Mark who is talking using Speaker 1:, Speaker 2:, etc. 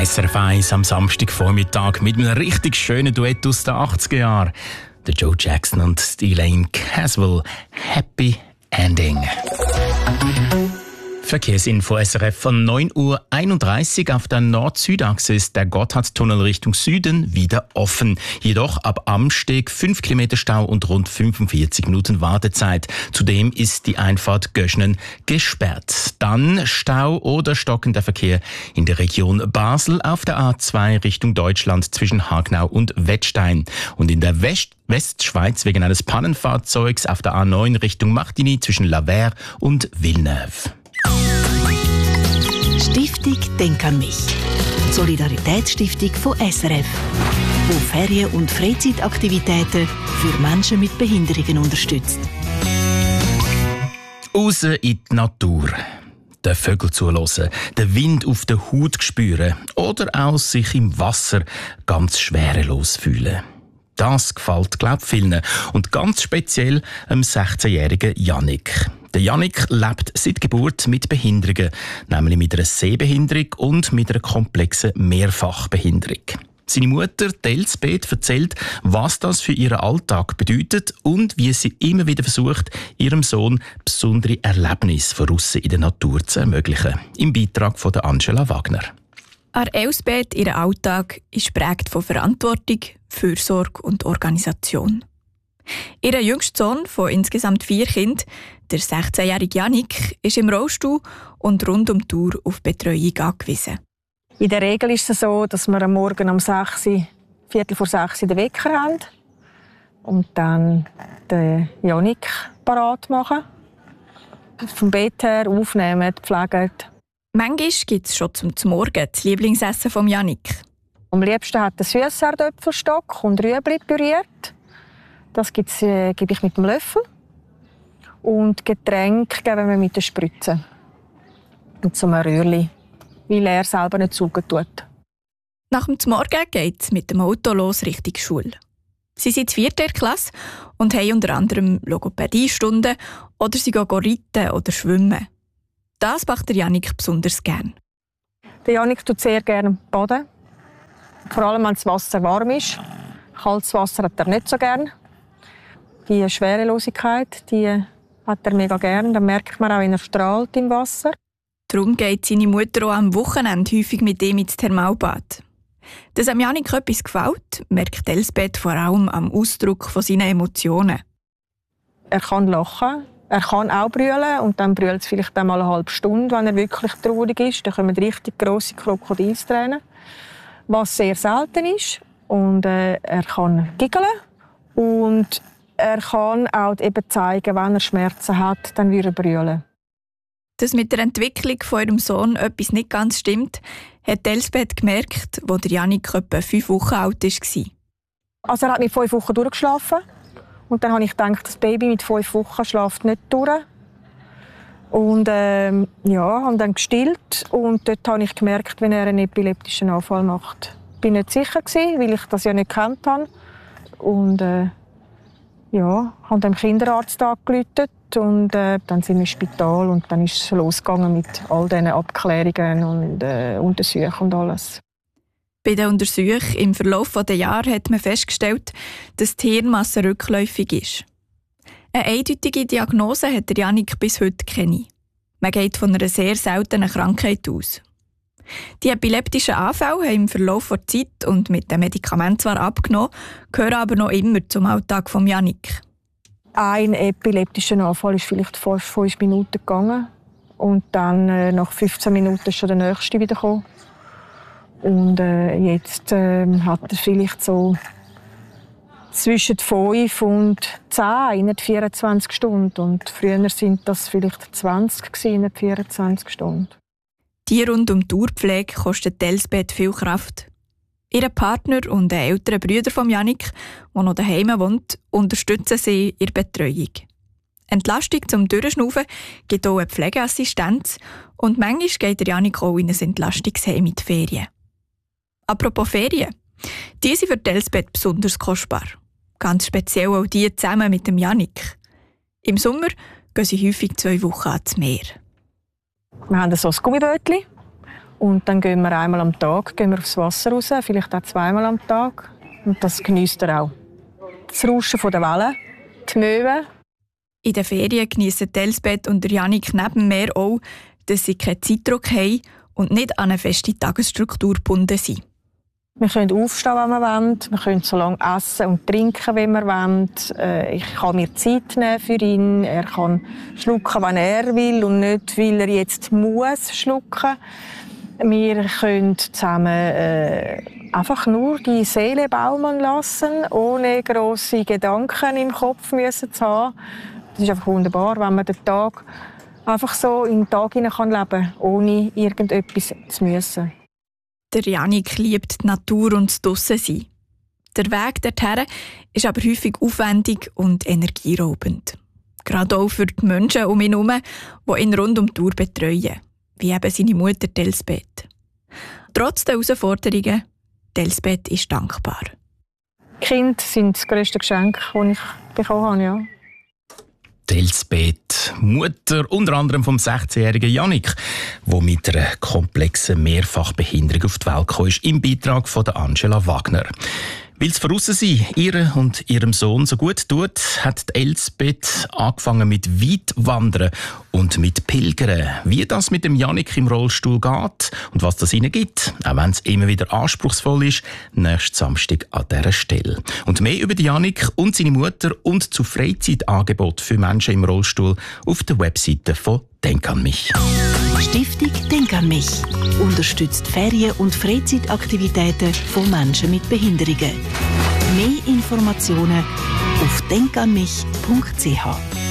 Speaker 1: SRF 1 am Samstagvormittag mit einem richtig schönen Duett aus den 80er Jahren. Der Joe Jackson und Elaine Caswell. Happy Ending. Verkehrsinfo SRF von 9:31 Uhr. Auf der Nord-Süd-Achse ist der Gotthardtunnel Richtung Süden wieder offen. Jedoch ab Amsteg 5 Kilometer Stau und rund 45 Minuten Wartezeit. Zudem ist die Einfahrt Göschnen gesperrt. Dann Stau oder stockender Verkehr in der Region Basel auf der A2 Richtung Deutschland zwischen Hagnau und Wettstein. Und in der Westschweiz wegen eines Pannenfahrzeugs auf der A9 Richtung Martigny zwischen Lavers und Villeneuve.
Speaker 2: Stiftung Denk an mich. Die Solidaritätsstiftung von SRF, die Ferien- und Freizeitaktivitäten für Menschen mit Behinderungen unterstützt.
Speaker 1: Raus in die Natur. Den Vögeln zuhören, den Wind auf der Haut spüren oder auch sich im Wasser ganz schwerelos fühlen. Das gefällt, glaube ich, vielen. Und ganz speziell dem 16-jährigen Yannick. Der Yannick lebt seit Geburt mit Behinderungen, nämlich mit einer Sehbehinderung und mit einer komplexen Mehrfachbehinderung. Seine Mutter, Elsbeth, erzählt, was das für ihren Alltag bedeutet und wie sie immer wieder versucht, ihrem Sohn besondere Erlebnisse von aussen in der Natur zu ermöglichen. Im Beitrag von Angela Wagner.
Speaker 3: Elsbeth, ihr Alltag ist geprägt von Verantwortung, Fürsorge und Organisation. Ihr jüngster Sohn von insgesamt 4 Kindern, der 16-jährige Yannick, ist im Rollstuhl und rund um die Uhr auf Betreuung angewiesen.
Speaker 4: In der Regel ist es so, dass wir am Morgen um 5:45 den Wecker haben und dann den Yannick parat machen. Vom Bett her aufnehmen, pflegen.
Speaker 3: Manchmal gibt es schon zum Morgen das Lieblingsessen von Yannick.
Speaker 4: Am liebsten hat er Süsserdöpfelstock und Rüebli püriert. Das gebe ich mit dem Löffel. Und Getränk geben wir mit der Spritze. Und so ein Röhrli, weil er selber nicht saugen tut.
Speaker 3: Nach dem Morgen geht es mit dem Auto los Richtung Schule. Sie sind in 4. Klasse und haben unter anderem Logopädiestunden oder sie gehen reiten oder schwimmen. Das macht der Yannick besonders gern.
Speaker 4: Der Yannick tut sehr gerne baden. Vor allem, wenn das Wasser warm ist. Kaltes Wasser hat er nicht so gern. Die Schwerelosigkeit, die hat er mega gern. Da merkt man auch, wenn er strahlt im Wasser.
Speaker 3: Darum geht seine Mutter auch am Wochenende häufig mit ihm ins Thermalbad. Dass am Yannick etwas gefällt, merkt Elsbeth vor allem am Ausdruck von seinen Emotionen.
Speaker 4: Er kann lachen, er kann auch brüllen und dann brüllt es vielleicht einmal eine halbe Stunde, wenn er wirklich traurig ist. Dann kommen richtig grosse Krokodilstränen, was sehr selten ist. Und er kann giggeln und er kann auch eben zeigen, wenn er Schmerzen hat, dann würde er brüllen.
Speaker 3: Dass mit der Entwicklung von ihrem Sohn etwas nicht ganz stimmt, hat Elsbeth gemerkt, als der Yannick etwa 5 Wochen alt war.
Speaker 4: Also er hat mit 5 Wochen durchgeschlafen. Und dann habe ich gedacht, das Baby mit 5 Wochen schläft nicht durch. Und habe dann gestillt. Und dort habe ich gemerkt, wenn er einen epileptischen Anfall macht. Ich war nicht sicher, weil ich das ja nicht gekannt habe. Und habe dem Kinderarzt angerufen. Und dann sind wir im Spital und dann ist es losgegangen mit all diesen Abklärungen und Untersuchungen und alles.
Speaker 3: Bei den Untersuchungen im Verlauf der Jahre hat man festgestellt, dass die Hirnmasse rückläufig ist. Eine eindeutige Diagnose hat der Yannick bis heute keine. Man geht von einer sehr seltenen Krankheit aus. Die epileptischen Anfälle haben im Verlauf der Zeit und mit den Medikamenten zwar abgenommen, gehören aber noch immer zum Alltag von Yannick.
Speaker 4: Ein epileptischer Anfall ist vielleicht 5 Minuten gegangen. Und dann nach 15 Minuten ist schon der nächste wieder gekommen. Und jetzt hat er vielleicht so zwischen 5 und 10 in 24 Stunden. Und früher sind das vielleicht 20 in 24 Stunden.
Speaker 3: Die rund um die Uhr-Pflege kostet Elsbeth viel Kraft. Ihr Partner und ein älterer Bruder von Yannick, der noch daheim wohnt, unterstützen sie in der Betreuung. Entlastung zum Durchschnaufen gibt auch eine Pflegeassistenz und manchmal geht der Yannick auch in ein Entlastungsheim mit Ferien. Apropos Ferien, die sind für Elsbeth besonders kostbar. Ganz speziell auch die zusammen mit dem Yannick. Im Sommer gehen sie häufig 2 Wochen ans Meer.
Speaker 4: Wir haben so ein Gummibötchen Und dann gehen wir einmal am Tag aufs Wasser raus, vielleicht auch zweimal am Tag. Und das genießt er auch. Das Rauschen der Wellen, die Möwen.
Speaker 3: In den Ferien geniessen Elsbeth und Jannik neben mehr auch, dass sie keinen Zeitdruck haben und nicht an eine feste Tagesstruktur gebunden sind.
Speaker 4: Wir können aufstehen, wenn wir wollen. Wir können so lange essen und trinken, wie wir wollen. Ich kann mir Zeit nehmen für ihn. Er kann schlucken, wenn er will und nicht, weil er jetzt muss schlucken. Wir können zusammen einfach nur die Seele baumeln lassen, ohne grosse Gedanken im Kopf zu haben. Das ist einfach wunderbar, wenn man den Tag einfach so in den Tag leben kann, ohne irgendetwas zu müssen.
Speaker 3: Der Jannik liebt die Natur und das Draussen-Sein. Der Weg dorthin ist aber häufig aufwendig und energieraubend. Gerade auch für die Menschen um ihn herum, die ihn rund um die Tour betreuen, wie eben seine Mutter Elsbeth. Trotz der Herausforderungen, Elsbeth ist dankbar.
Speaker 4: Die Kinder sind das grösste Geschenk, das ich bekommen habe, ja.
Speaker 1: Elsbeth, Mutter unter anderem vom 16-jährigen Jannik, der mit einer komplexen Mehrfachbehinderung auf die Welt kam, ist im Beitrag von Angela Wagner. Weil es Voraussein ihr und ihrem Sohn so gut tut, hat Elsbeth angefangen mit Weitwandern und mit Pilgern. Wie das mit dem Jannik im Rollstuhl geht und was das ihnen gibt, auch wenn es immer wieder anspruchsvoll ist, nächsten Samstag an dieser Stelle. Und mehr über die Jannik und seine Mutter und zu Freizeitangeboten für Menschen im Rollstuhl auf der Webseite von Denk an mich.
Speaker 2: Stiftung Denk an mich unterstützt Ferien- und Freizeitaktivitäten von Menschen mit Behinderungen. Mehr Informationen auf denkanmich.ch.